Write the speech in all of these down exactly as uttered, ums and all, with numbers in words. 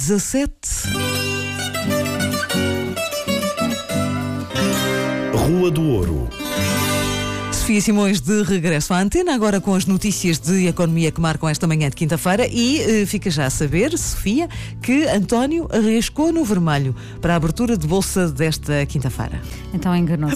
dezassete. Rua do Ouro. Sofia Simões de regresso à antena, agora com as notícias de economia que marcam esta manhã de quinta-feira e uh, fica já a saber, Sofia, que António arriscou no vermelho para a abertura de bolsa desta quinta-feira. Então enganou-se.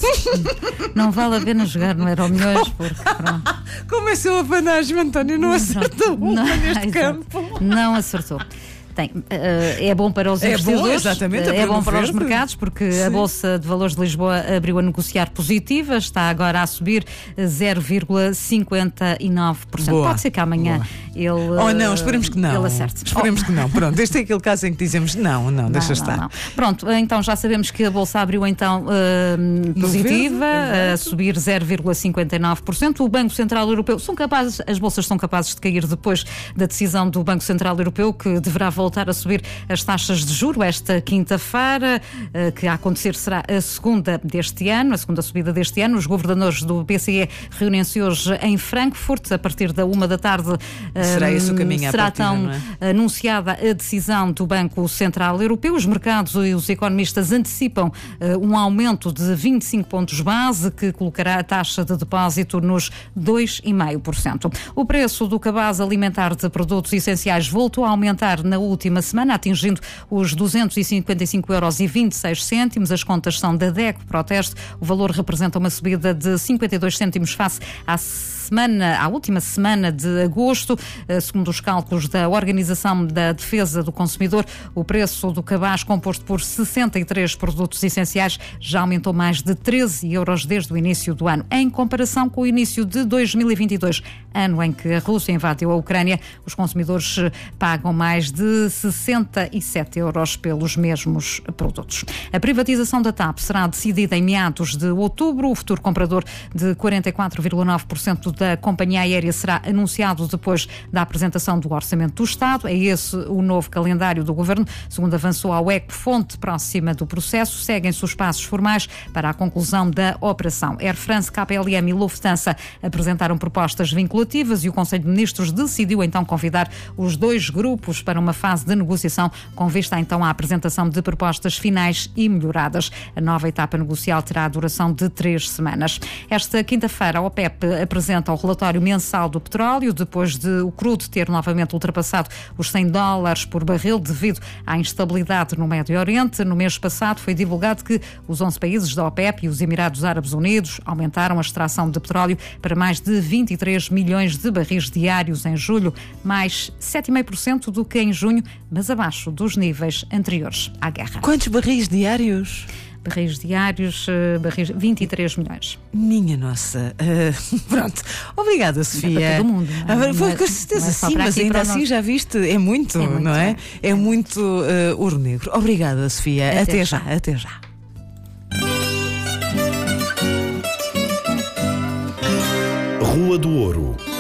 Não vale a pena jogar no Euromilhões porque pronto. Como é seu apanágio, António, não acertou Não, neste exato. campo. Não acertou. Tem, uh, é bom para os É investidores, bom, exatamente, uh, é bom para os verde. mercados, porque Sim. a Bolsa de Valores de Lisboa abriu a negociar positiva, está agora a subir zero vírgula cinquenta e nove por cento. Boa. Pode ser que amanhã Boa. ele. Oh não, esperemos que não. Ele acerte. Esperemos Oh. que não. Pronto, este é aquele caso em que dizemos não, não, deixa Não, estar. não, não. Pronto, então já sabemos que a Bolsa abriu então uh, positiva, verde, a subir zero vírgula cinquenta e nove por cento. O Banco Central Europeu são capazes, as bolsas são capazes de cair depois da decisão do Banco Central Europeu, que deverá voltar a subir as taxas de juro esta quinta-feira, uh, que a acontecer será a segunda deste ano, a segunda subida deste ano. Os governadores do B C E reúnem-se hoje em Frankfurt a partir da uma da tarde. Uh, Será esse o caminho à será partida, então não é? anunciada a decisão do Banco Central Europeu. Os mercados e os economistas antecipam uh, um aumento de vinte e cinco pontos base, que colocará a taxa de depósito nos dois vírgula cinco por cento. O preço do cabaz alimentar de produtos essenciais voltou a aumentar na última semana, atingindo os duzentos e cinquenta e cinco euros e vinte e seis cêntimos. As contas são da DECO Proteste. O valor representa uma subida de cinquenta e dois cêntimos face à semana, à última semana de agosto. Segundo os cálculos da Organização da Defesa do Consumidor, o preço do cabaz, composto por sessenta e três produtos essenciais, já aumentou mais de treze euros desde o início do ano. Em comparação com o início de dois mil e vinte e dois, ano em que a Rússia invadiu a Ucrânia, os consumidores pagam mais de sessenta e sete euros pelos mesmos produtos. A privatização da TAP será decidida em meados de outubro. O futuro comprador de quarenta e quatro vírgula nove por cento da companhia aérea será anunciado depois da apresentação do Orçamento do Estado. É esse o novo calendário do Governo, segundo avançou a UECO, fonte próxima do processo. Seguem-se os passos formais para a conclusão da operação. Air France, K L M e Lufthansa apresentaram propostas vinculativas e o Conselho de Ministros decidiu então convidar os dois grupos para uma fase de negociação com vista então à apresentação de propostas finais e melhoradas. A nova etapa negocial terá a duração de três semanas. Esta quinta-feira a OPEP apresenta o relatório mensal do petróleo, depois de o crudo ter novamente ultrapassado os cem dólares por barril devido à instabilidade no Médio Oriente. No mês passado foi divulgado que os onze países da OPEP e os Emirados Árabes Unidos aumentaram a extração de petróleo para mais de vinte e três milhões de barris diários em julho, mais sete vírgula cinco por cento do que em junho, mas abaixo dos níveis anteriores à guerra. Quantos barris diários? Barris diários, barris, vinte e três milhões. Minha nossa. Uh, pronto. Obrigada, Sofia. É para todo mundo. Não é? Ah, foi Não é- com certeza não é só sim, para mas aqui, ainda para assim nós. já viste, é muito, É muito, não é? é. É muito uh, ouro negro. Obrigada, Sofia. Até Até já. já, até já. Rua do Ouro.